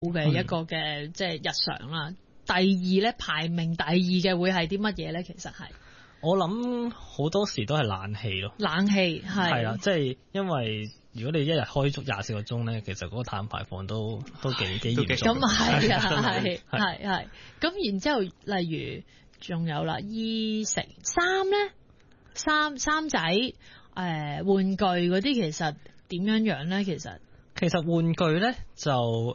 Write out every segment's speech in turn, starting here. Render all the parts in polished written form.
嘅一個嘅即係日常啦。第二咧，排名第二嘅會係啲乜嘢咧？其實係我諗好多時都係冷氣咯。 冷氣係啦，即係因為如果你一日開足24個鐘咧，其實嗰個碳排放都幾嚴重。 咁係啊，係。咁然之後，例如仲有啦，衣食衫咧，衫仔玩具嗰啲其實點樣咧？其實玩具咧就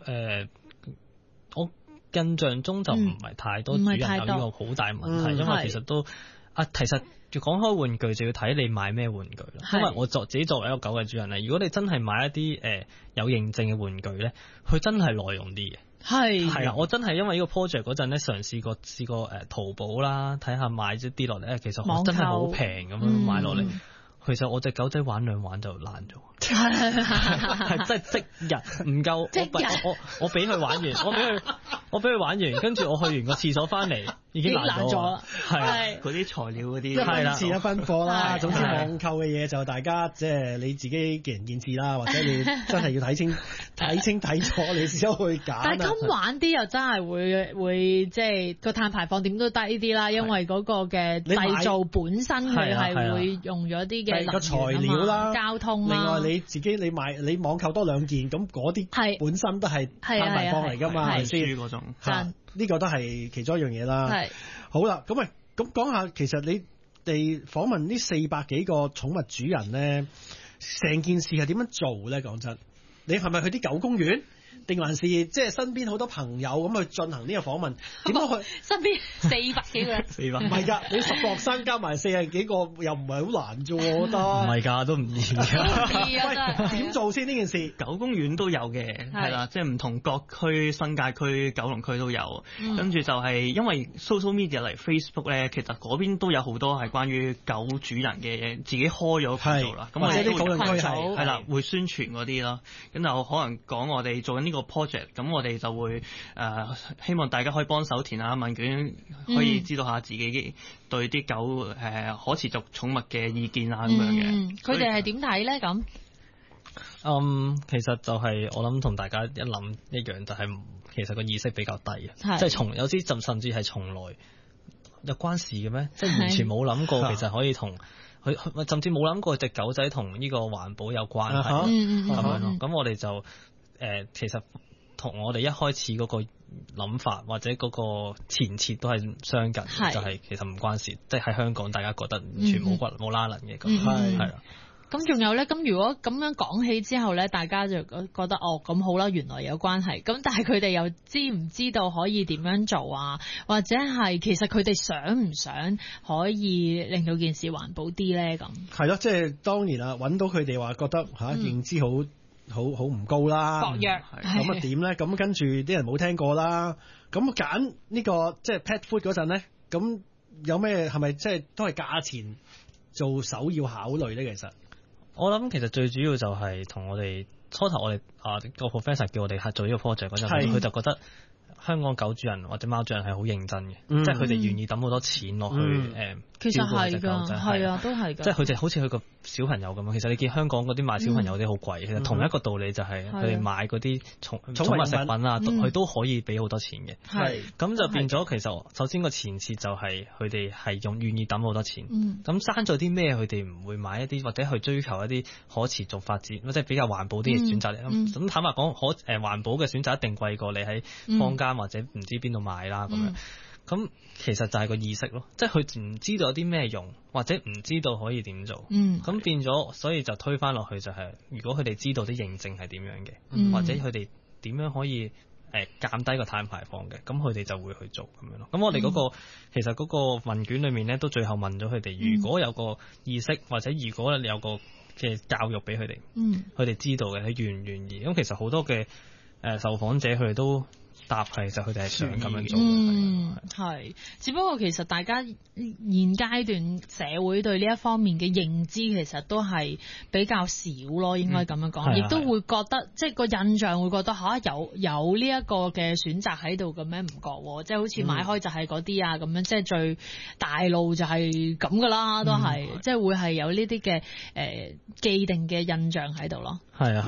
我印象中就唔係太多主人有呢個好大問題，因為其實都其實講開玩具就要睇你買咩玩具咯。因為我自己作為一個狗嘅主人咧，如果你真係買一啲有認證嘅玩具咧，佢真係耐用啲嘅。係啦，我真係因為呢個 project 嗰陣咧，試過淘寶啦，睇下買咗啲落嚟，其實真係好平咁樣買落嚟。其實我隻狗仔玩兩玩就爛咗，係真係即日唔夠。我俾佢玩完，我俾佢玩完，跟住我去完個廁所翻嚟已經爛咗啦。係嗰啲材料嗰啲係啦，一分貨啦。總之網購嘅嘢就大家即係你自己見仁見智啦，或者你真係要睇清睇楚你先去揀。 但係咁玩啲又真係會即係個碳排放點都低啲啦，因為嗰個嘅製造本身佢係會用咗啲嘅個材料啦、 交通啦。 另外你自己你網購多兩件，咁嗰啲本身都係碳排放嚟㗎嘛，係咪先？嗰種呢個都係其中一樣嘢啦。係好啦，咁講下，其實你哋訪問呢400幾個寵物主人咧，成件事係點樣做咧？講真，你係咪去啲狗公園？定還是即係身邊好多朋友咁去進行呢個訪問？點樣去？ 身邊400幾個人 ，400唔係㗎，你10個學生加埋40幾個又唔係好難啫，我覺得。 唔係㗎，都唔易㗎。 喂，點做先呢件事？ 狗公園都有嘅，係啦，即係唔同各區、新界區、九龍區都有。跟住就係因為 social media 嚟 Facebook 咧，其實嗰邊都有好多係關於狗主人嘅嘢，自己開咗頻道啦。咁我哋啲討論區係啦，會宣傳嗰啲咯。咁就可能講我哋做緊呢個 project， 咁我哋就會希望大家可以幫手填下問卷，可以知道下自己對啲狗可持續寵物嘅意見啊咁樣嘅。 佢哋係點睇咧？咁其實就係我諗同大家一諗一樣，就係其實個意識比較低啊，即係有啲甚至係從來有關事嘅咩？即係完全冇諗過，其實可以同佢甚至冇諗過隻狗仔同呢個環保有關係咁樣咯。咁我哋就其實同我哋一開始嗰個諗法或者嗰個前設都係相近，就係其實唔關事，即係喺香港大家覺得完全冇拉楞嘅咁，係啦。 咁仲有咧，咁如果咁樣講起之後咧，大家就覺得咁好啦，原來有關係。咁但係佢哋又知唔知道可以點樣做啊？或者係其實佢哋想唔想可以令到件事環保啲咧？咁係咯，即係當然啦，揾到佢哋話覺得認知好唔高啦， 薄弱咁啊點咧？咁跟住啲人冇聽過啦，咁揀呢個即係 pet food 嗰陣咧，咁有咩係咪即係都係價錢做首要考慮咧？其實我諗其實最主要就係同我哋初頭我哋個 professor 叫我哋做呢個 project 嗰陣，佢就覺得香港狗主人或者貓主人係好認真嘅，即係佢哋願意抌好多錢落去其實係㗎，係啊，都係㗎。 即係佢哋好似佢個小朋友咁樣。其實你見香港嗰啲賣小朋友啲好貴，其實同一個道理就係佢哋買嗰啲寵物食品啊，佢都可以俾好多錢嘅。係咁就變咗，其實首先個前設就係佢哋係願意抌好多錢。咁爭咗啲咩？佢哋唔會買一啲或者去追求一啲可持續發展，即係比較環保啲嘅選擇。咁坦白講，環保嘅選擇一定貴過你喺坊間或者唔知邊度買啦咁樣。咁其實就係個意識咯，即係佢唔知道有啲咩用，或者唔知道可以點做。咁變咗，所以就推返落去就係，如果佢哋知道啲認證係點樣嘅，或者佢哋點樣可以減低個碳排放嘅，咁佢哋就會去做咁樣咯。咁我哋嗰個其實嗰個問卷裏面咧，都最後問咗佢哋，如果有個意識，或者如果你有個嘅教育俾佢哋，佢哋知道嘅，佢願唔願意？咁其實好多嘅受訪者佢哋都答係，就佢哋係想咁樣做嘅。 係，只不過其實大家現階段社會對呢一方面嘅認知其實都係比較少咯，應該咁樣講，亦都會覺得即係個印象會覺得有呢一個嘅選擇喺度嘅咩？唔覺，即係好似買開就係嗰啲啊咁樣，即係最大路就係咁噶啦，都係即係會係有呢啲嘅既定嘅印象喺度咯。 係啊。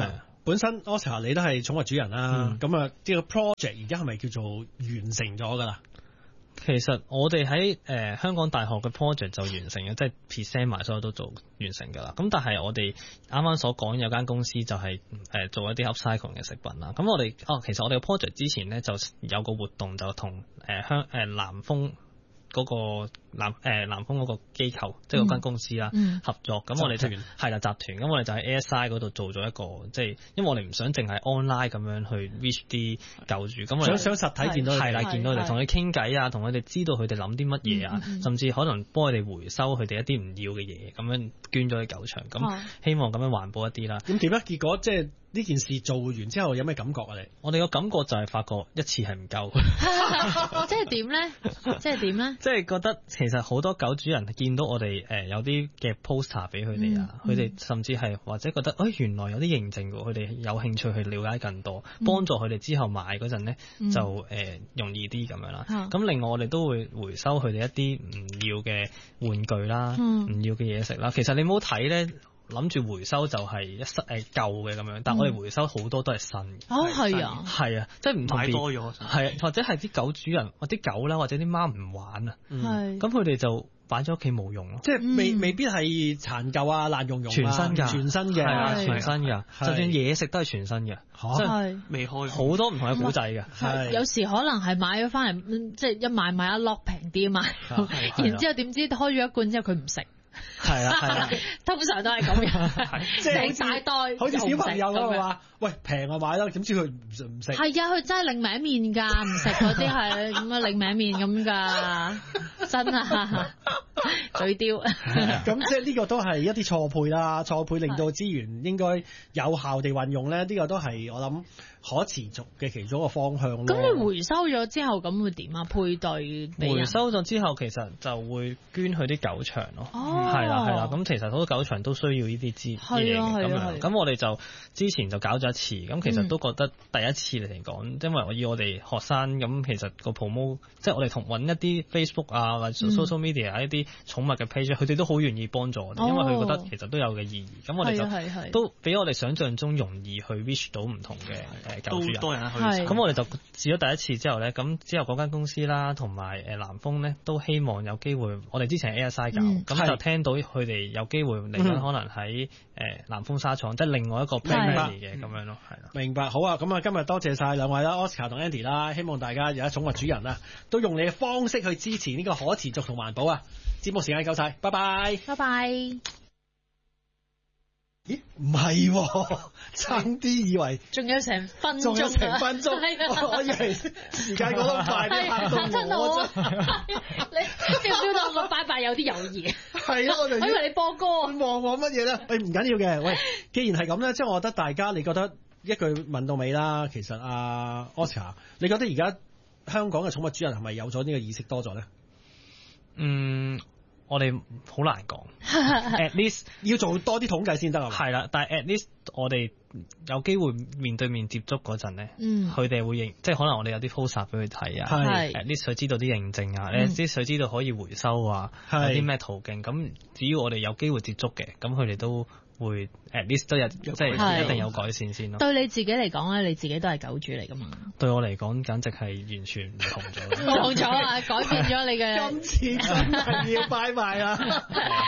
本身 Oscar 你都係寵物主人啦，咁啊呢個 project 而家係咪叫做完成咗㗎啦？ 其實我哋喺香港大學嘅 project 就完成嘅，即係 present 埋所有都做完成㗎啦。咁但係我哋啱啱所講有間公司就係做一啲 upcycle 嘅食品啦。咁我哋其實我哋嘅 project 之前咧就有個活動就同南豐嗰個南豐嗰個機構，即係嗰間公司啦，合作。咁我哋就係啦集團。咁我哋就喺 ASI 嗰度做咗一個，即係因為我哋唔想淨係 online 咁樣去 reach 啲狗主。咁我哋想實體見到係啦，見到佢哋同佢哋傾偈啊，同佢哋知道佢哋諗啲乜嘢啊，甚至可能幫佢哋回收佢哋一啲唔要嘅嘢，咁樣捐咗去狗場。咁希望咁樣環保一啲啦。咁點咧？結果即係呢件事做完之後有咩感覺啊？我哋個感覺就係發覺一次係唔夠。 即係點咧？ 即係覺得其實好多狗主人見到我哋有啲嘅 poster 俾佢哋啊，佢哋甚至係或者覺得原來有啲認證喎，佢哋有興趣去了解更多，幫助佢哋之後買嗰陣咧就容易啲咁樣啦。咁另外我哋都會回收佢哋一啲唔要嘅玩具啦，唔要嘅嘢食啦。其實你冇睇咧，諗住回收就係舊嘅咁樣，但係我哋回收好多都係新嘅。係啊，係啊，即係唔同買多咗，係或者係啲狗主人或啲狗啦，或者啲貓唔玩啊，咁佢哋就擺咗屋企冇用咯。即係未必係殘舊啊、爛溶溶啊，全新㗎，全新嘅，係啊，全新㗎，就算嘢食都係全新嘅，即係未開好多唔同嘅古仔嘅。係有時可能係買咗翻嚟，即係一買一落平啲啊嘛，然之後點知開咗一罐之後佢唔食。 係啊， 通常都係咁樣，即係大袋， 好似小朋友咁話，喂平啊買啦，點知佢唔食？ 係啊，佢真係擰名面㗎，唔食嗰啲係咁啊，擰名面咁㗎，真啊，嘴刁。 咁即係呢個都係一啲錯配啦，錯配令到資源應該有效地運用咧，呢個都係我諗可持續嘅其中一個方向咯。 咁你回收咗之後，咁會點啊？配對回收咗之後，其實就會捐去啲狗場咯。係啦，咁其實好多狗場都需要呢啲資源咁樣。咁我哋就之前就搞咗一次，咁其實都覺得第一次嚟講，因為我以我哋學生咁，其實個 promo 即係我哋同揾一啲 Facebook 啊或者 social media 一啲寵物嘅 page，佢哋都好願意幫助我哋，因為佢覺得其實都有嘅意義。咁我哋就都比我哋想象中容易去 reach 到唔同嘅狗主人。多人去。咁我哋就試咗第一次之後咧，咁之後嗰間公司啦，同埋南豐咧，都希望有機會。我哋之前 ASI 搞，咁就聽到佢哋有機會嚟緊，可能喺南豐紗廠，即係另外一個 brand 嘅咁樣咯，係啦。明白， 好啊，咁啊，今日多謝晒兩位啦 ，Oscar 同 Andy 啦，希望大家而家寵物主人啊，都用你嘅方式去支持呢個可持續同環保啊！節目時間夠晒，拜拜， 拜拜。 咦，唔係，差啲以為仲有成分鐘， 我以為時間過得快啲，嚇到我真。 你 feel 到我拜拜有啲猶豫。 係啊，我以為你播歌， 望我乜嘢咧？唔緊要嘅。喂，既然係咁咧，即係我覺得大家，你覺得一句問到尾啦，其實Oscar，你覺得而家香港嘅寵物主人係咪有咗呢個意識多咗咧？ 我哋好難講，at least 要做多啲統計先得啊。 係啦，但係 at least 我哋有機會面對面接觸嗰陣咧，佢哋會認，即係可能我哋有啲 poster 俾佢睇啊，at least 佢知道啲認證啊，at least 佢知道可以回收啊，有啲咩途徑。咁只要我哋有機會接觸嘅，咁佢哋都會 at least 都有，即係一定有改善先咯。 對你自己嚟講咧，你自己都係狗主嚟㗎嘛？ 對我嚟講，簡直係完全唔同咗。 唔同咗啊！改變咗你嘅。 今次真係要拜拜啦！